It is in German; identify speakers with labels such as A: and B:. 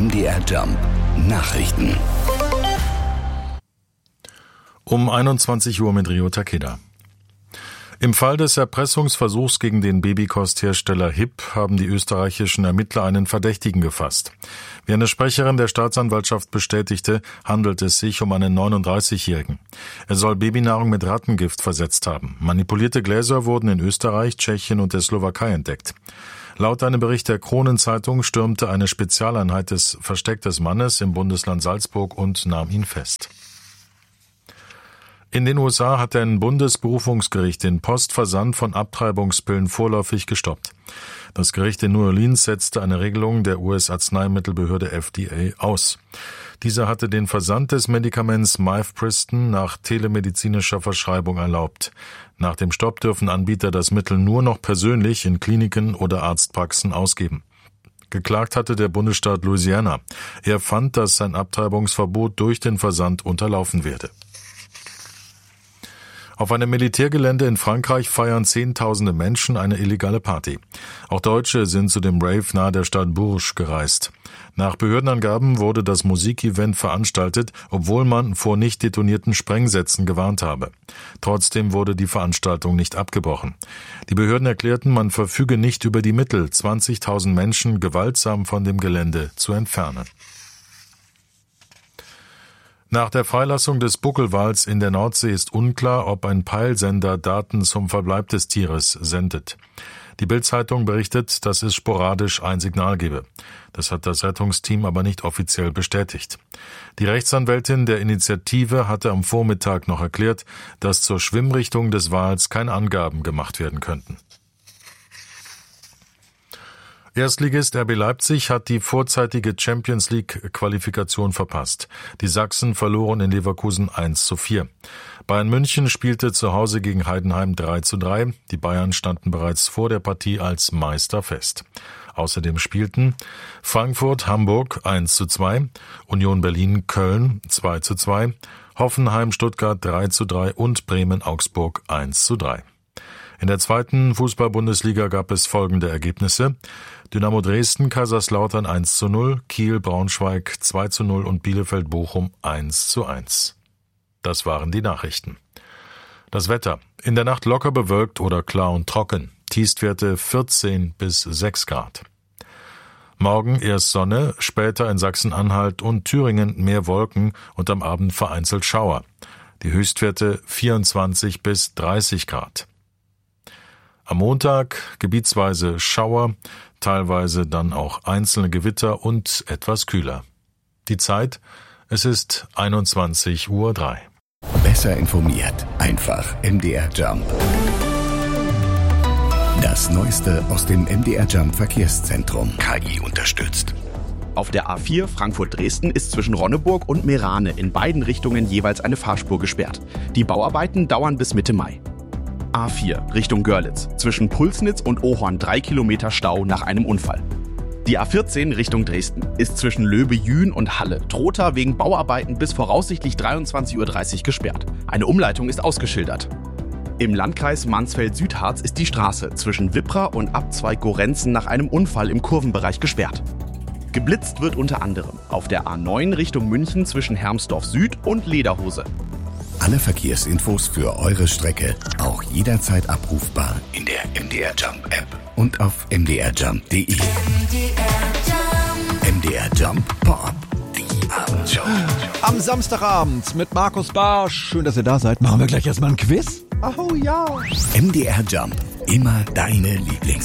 A: MDR Jump Nachrichten.
B: Um 21 Uhr mit Rio Takeda. Im Fall des Erpressungsversuchs gegen den Babykosthersteller HIP haben die österreichischen Ermittler einen Verdächtigen gefasst. Wie eine Sprecherin der Staatsanwaltschaft bestätigte, handelt es sich um einen 39-Jährigen. Er soll Babynahrung mit Rattengift versetzt haben. Manipulierte Gläser wurden in Österreich, Tschechien und der Slowakei entdeckt. Laut einem Bericht der Kronenzeitung stürmte eine Spezialeinheit des Versteck des Mannes im Bundesland Salzburg und nahm ihn fest. In den USA hat ein Bundesberufungsgericht den Postversand von Abtreibungspillen vorläufig gestoppt. Das Gericht in New Orleans setzte eine Regelung der US-Arzneimittelbehörde FDA aus. Dieser hatte den Versand des Medikaments Mifepriston nach telemedizinischer Verschreibung erlaubt. Nach dem Stopp dürfen Anbieter das Mittel nur noch persönlich in Kliniken oder Arztpraxen ausgeben. Geklagt hatte der Bundesstaat Louisiana. Er fand, dass sein Abtreibungsverbot durch den Versand unterlaufen werde. Auf einem Militärgelände in Frankreich feiern Zehntausende Menschen eine illegale Party. Auch Deutsche sind zu dem Rave nahe der Stadt Bourges gereist. Nach Behördenangaben wurde das Musikevent veranstaltet, obwohl man vor nicht detonierten Sprengsätzen gewarnt habe. Trotzdem wurde die Veranstaltung nicht abgebrochen. Die Behörden erklärten, man verfüge nicht über die Mittel, 20.000 Menschen gewaltsam von dem Gelände zu entfernen. Nach der Freilassung des Buckelwals in der Nordsee ist unklar, ob ein Peilsender Daten zum Verbleib des Tieres sendet. Die Bild-Zeitung berichtet, dass es sporadisch ein Signal gebe. Das hat das Rettungsteam aber nicht offiziell bestätigt. Die Rechtsanwältin der Initiative hatte am Vormittag noch erklärt, dass zur Schwimmrichtung des Wals keine Angaben gemacht werden könnten. Erstligist RB Leipzig hat die vorzeitige Champions-League-Qualifikation verpasst. Die Sachsen verloren in Leverkusen 1:4. Bayern München spielte zu Hause gegen Heidenheim 3:3. Die Bayern standen bereits vor der Partie als Meister fest. Außerdem spielten Frankfurt Hamburg 1:2, Union Berlin Köln 2:2, Hoffenheim Stuttgart 3:3 und Bremen Augsburg 1:3. In der zweiten Fußball-Bundesliga gab es folgende Ergebnisse: Dynamo Dresden, Kaiserslautern 1:0, Kiel, Braunschweig 2:0 und Bielefeld, Bochum 1:1. Das waren die Nachrichten. Das Wetter: In der Nacht locker bewölkt oder klar und trocken. Tiefstwerte 14 bis 6 Grad. Morgen erst Sonne, später in Sachsen-Anhalt und Thüringen mehr Wolken und am Abend vereinzelt Schauer. Die Höchstwerte 24 bis 30 Grad. Am Montag gebietsweise Schauer, teilweise dann auch einzelne Gewitter und etwas kühler. Die Zeit: es ist 21:03 Uhr.
A: Besser informiert, einfach MDR Jump. Das Neueste aus dem MDR Jump Verkehrszentrum. KI unterstützt.
C: Auf der A4 Frankfurt-Dresden ist zwischen Ronneburg und Meerane in beiden Richtungen jeweils eine Fahrspur gesperrt. Die Bauarbeiten dauern bis Mitte Mai. A4 Richtung Görlitz, zwischen Pulsnitz und Ohorn 3 Kilometer Stau nach einem Unfall. Die A14 Richtung Dresden ist zwischen Löbe-Jühn und Halle-Trotha wegen Bauarbeiten bis voraussichtlich 23:30 Uhr gesperrt. Eine Umleitung ist ausgeschildert. Im Landkreis Mansfeld-Südharz ist die Straße zwischen Wippra und Abzweig Gorenzen nach einem Unfall im Kurvenbereich gesperrt. Geblitzt wird unter anderem auf der A9 Richtung München zwischen Hermsdorf Süd und Lederhose.
A: Alle Verkehrsinfos für eure Strecke auch jederzeit abrufbar in der MDR Jump App und auf mdrjump.de. MDR Jump Pop, die Abendshow.
D: Am Samstagabend mit Markus Barsch. Schön, dass ihr da seid. Machen wir gleich erstmal ein Quiz? Oh ja.
A: MDR Jump, immer deine Lieblings.